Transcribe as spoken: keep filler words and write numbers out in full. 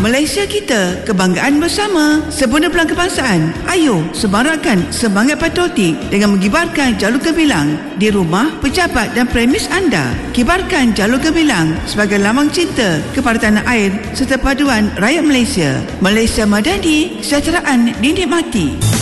Malaysia kita, kebanggaan bersama. Sempena Pelan Kebangsaan, ayo semarakkan semangat patriotik dengan mengibarkan jalur gemilang di rumah, pejabat dan premis anda. Kibarkan jalur gemilang sebagai lambang cinta kepada tanah air serta paduan rakyat Malaysia. Malaysia Madani, kesejahteraan dinikmati.